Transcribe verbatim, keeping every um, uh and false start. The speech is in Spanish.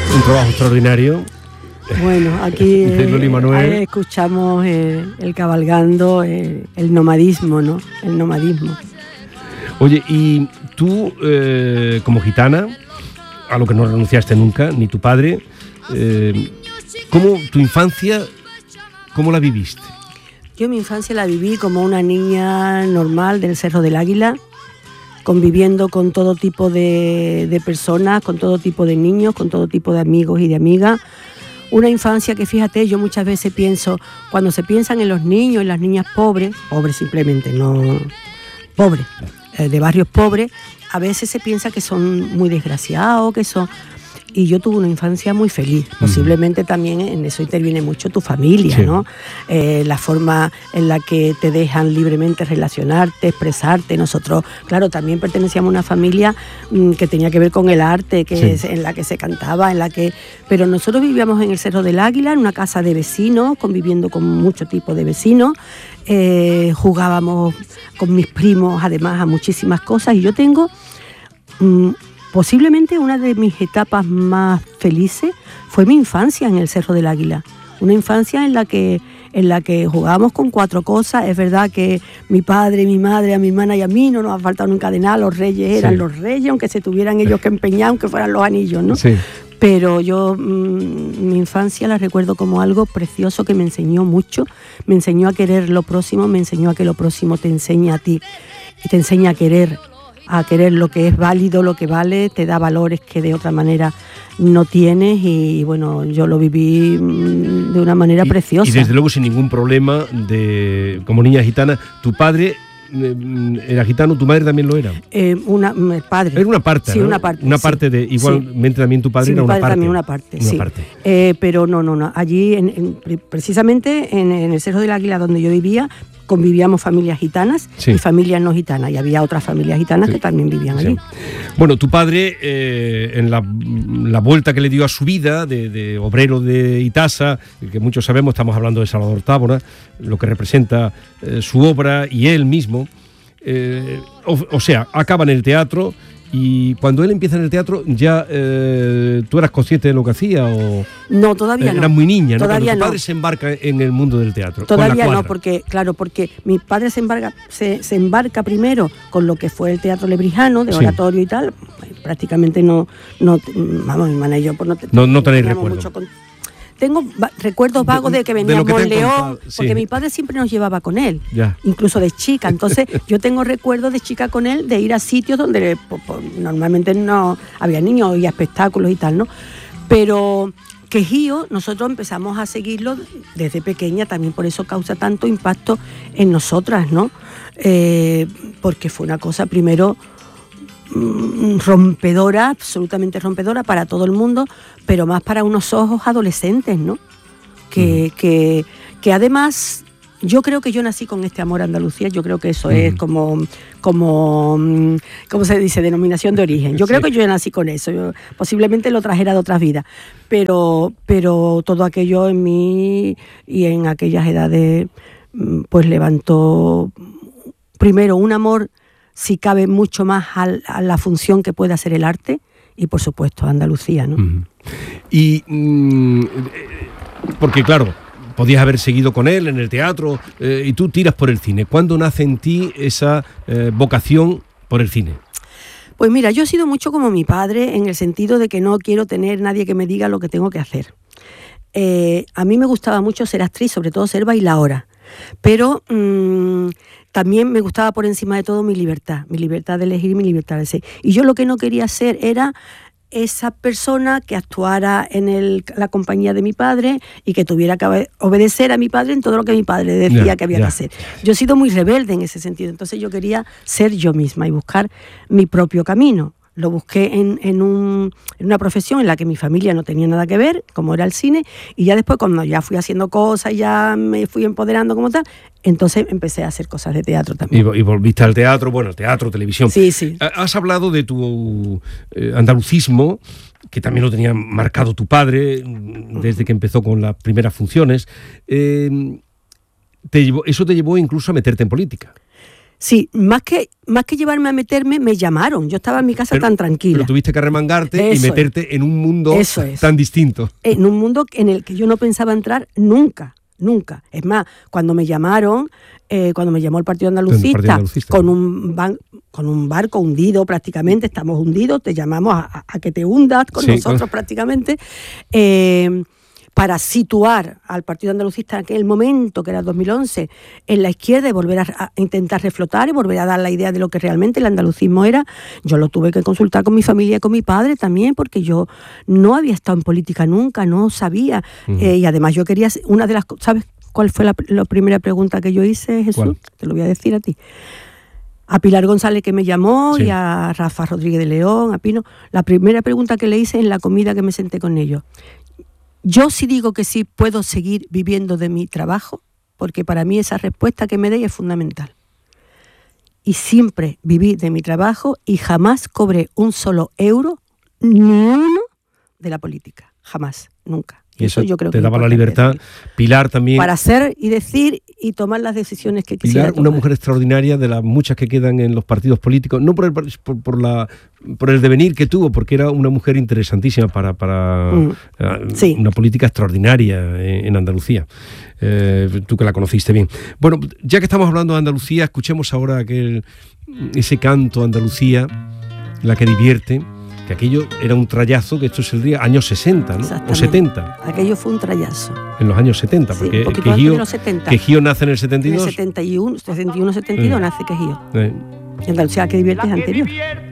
Un trabajo extraordinario. Bueno, aquí de Loli Manuel. eh, escuchamos eh, el cabalgando, eh, el nomadismo, ¿no? El nomadismo. Oye, y tú, eh, como gitana, a lo que no renunciaste nunca, ni tu padre, eh, ¿cómo tu infancia, cómo la viviste? Yo mi infancia la viví como una niña normal del Cerro del Águila, conviviendo con todo tipo de, de personas, con todo tipo de niños, con todo tipo de amigos y de amigas. Una infancia que, fíjate, yo muchas veces pienso, cuando se piensan en los niños y las niñas pobres, pobres simplemente, no pobres, eh, de barrios pobres, a veces se piensa que son muy desgraciados, que son... Y yo tuve una infancia muy feliz. Posiblemente también en eso interviene mucho tu familia, sí. ¿no? Eh, la forma en la que te dejan libremente relacionarte, expresarte. Nosotros, claro, también pertenecíamos a una familia mmm, que tenía que ver con el arte, que sí. es, en la que se cantaba, en la que... Pero nosotros vivíamos en el Cerro del Águila, en una casa de vecinos, conviviendo con muchos tipos de vecinos. Eh, jugábamos con mis primos, además, a muchísimas cosas. Y yo tengo... Mmm, Posiblemente una de mis etapas más felices fue mi infancia en el Cerro del Águila. Una infancia en la que, en la que jugábamos con cuatro cosas. Es verdad que mi padre, mi madre, a mi hermana y a mí no nos ha faltado nunca de nada. Los reyes eran sí. los reyes, aunque se tuvieran ellos que empeñar, aunque fueran los anillos, ¿no? Sí. Pero yo mmm, mi infancia la recuerdo como algo precioso que me enseñó mucho. Me enseñó a querer lo próximo, me enseñó a que lo próximo te enseña a ti y te enseña a querer. a querer lo que es válido, lo que vale, te da valores que de otra manera no tienes y bueno, yo lo viví de una manera y, preciosa. Y desde luego sin ningún problema, de como niña gitana, tu padre era gitano, tu madre también lo era. Eh, una padre. Era una parte, sí, ¿no? una parte. Una sí. parte de, igualmente sí. también tu padre sí, era mi padre una parte. También una parte, una sí. parte. Eh, pero no, no, no. Allí, en, en, precisamente en, en el Cerro del Águila donde yo vivía, convivíamos familias gitanas sí. y familias no gitanas, y había otras familias gitanas sí. que también vivían sí. allí. Bueno, tu padre, eh, en la, la vuelta que le dio a su vida de, de obrero de Itasa, que muchos sabemos, estamos hablando de Salvador Tábora, lo que representa eh, su obra y él mismo, eh, o, o sea, acaba en el teatro. Y cuando él empieza en el teatro, ¿ya eh, tú eras consciente de lo que hacía? O no, todavía eh, no. Eras muy niña, ¿no? Todavía Cuando tu padre no. se embarca en el mundo del teatro. Todavía no, porque, claro, porque mi padre se embarca, se, se embarca primero con lo que fue el teatro lebrijano, de oratorio sí. y tal. Prácticamente no, no vamos, mi hermana y yo, pues no, no, no tenéis recuerdo. Mucho con, Tengo va- recuerdos vagos de, de que veníamos de León, sí. porque mi padre siempre nos llevaba con él, ya. incluso de chica. Entonces yo tengo recuerdos de chica con él, de ir a sitios donde pues, pues, normalmente no había niños y espectáculos y tal, ¿no? Pero Quejío, nosotros empezamos a seguirlo desde pequeña, también por eso causa tanto impacto en nosotras, ¿no? Eh, porque fue una cosa primero rompedora, absolutamente rompedora para todo el mundo, pero más para unos ojos adolescentes, ¿no? Que, uh-huh. que, que además yo creo que yo nací con este amor a Andalucía, yo creo que eso uh-huh. es como, como, ¿cómo se dice? Denominación de origen. Yo sí. creo que yo nací con eso, yo posiblemente lo trajera de otras vidas, pero, pero todo aquello en mí y en aquellas edades pues levantó primero un amor, si cabe, mucho más a, a la función que puede hacer el arte y, por supuesto, a Andalucía, ¿no? Uh-huh. Y, mm, porque, claro, podías haber seguido con él en el teatro eh, y tú tiras por el cine. ¿Cuándo nace en ti esa eh, vocación por el cine? Pues mira, yo he sido mucho como mi padre en el sentido de que no quiero tener nadie que me diga lo que tengo que hacer. Eh, a mí me gustaba mucho ser actriz, sobre todo ser bailaora, pero... Mmm, también me gustaba por encima de todo mi libertad, mi libertad de elegir y mi libertad de ser. Y yo lo que no quería hacer era esa persona que actuara en el, la compañía de mi padre y que tuviera que obedecer a mi padre en todo lo que mi padre decía yeah, que había yeah. que hacer. Yo he sido muy rebelde en ese sentido, entonces yo quería ser yo misma y buscar mi propio camino. Lo busqué en, en, un, en una profesión en la que mi familia no tenía nada que ver, como era el cine, y ya después cuando ya fui haciendo cosas, ya me fui empoderando como tal, entonces empecé a hacer cosas de teatro también. Y, y volviste al teatro, bueno, teatro, televisión. Sí, sí. Has hablado de tu eh, andalucismo, que también lo tenía marcado tu padre desde que empezó con las primeras funciones. Eh, te llevó, eso te llevó incluso a meterte en política. Sí, más que, más que llevarme a meterme, me llamaron. Yo estaba en mi casa pero, tan tranquila. Pero tuviste que arremangarte Eso y meterte es. en un mundo Eso es. tan distinto. En un mundo en el que yo no pensaba entrar nunca, nunca. Es más, cuando me llamaron, eh, cuando me llamó el Partido Andalucista, Partido Andalucista. Con, un ban, con un barco hundido prácticamente, estamos hundidos, te llamamos a, a que te hundas con sí, nosotros con... prácticamente, eh, para situar al Partido Andalucista en aquel momento, que era el dos mil once, en la izquierda y volver a, a intentar reflotar y volver a dar la idea de lo que realmente el andalucismo era. Yo lo tuve que consultar con mi familia y con mi padre también, porque yo no había estado en política nunca, no sabía. Uh-huh. eh, y además yo quería, una de las cosas, ¿sabes cuál fue la, la primera pregunta que yo hice, Jesús? ¿Cuál? Te lo voy a decir a ti. A Pilar González, que me llamó, sí. y a Rafa Rodríguez de León, a Pino. La primera pregunta que le hice en la comida que me senté con ellos. Yo sí digo que sí puedo seguir viviendo de mi trabajo, porque para mí esa respuesta que me deis es fundamental. Y siempre viví de mi trabajo y jamás cobré un solo euro, ni uno, de la política. Jamás, nunca. Y eso, eso yo creo te que daba la libertad. Decir. Pilar también. Para hacer y decir y tomar las decisiones que quisiera Pilar, tomar. Una mujer extraordinaria, de las muchas que quedan en los partidos políticos, no por el, por, por la, por el devenir que tuvo, porque era una mujer interesantísima para, para mm. uh, sí. una política extraordinaria en, en Andalucía. Eh, tú que la conociste bien. Bueno, ya que estamos hablando de Andalucía, escuchemos ahora aquel, ese canto Andalucía, la que divierte. Que aquello era un trayazo, que esto es el día años sesenta, ¿no? O setenta. Aquello fue un trayazo. En los años setenta, sí, porque Quejío, Quejío nace en el setenta y dos. En el setenta y uno, setenta y uno, setenta y dos eh. nace Quejío. Eh. Y Andalucía, que divierte es anterior.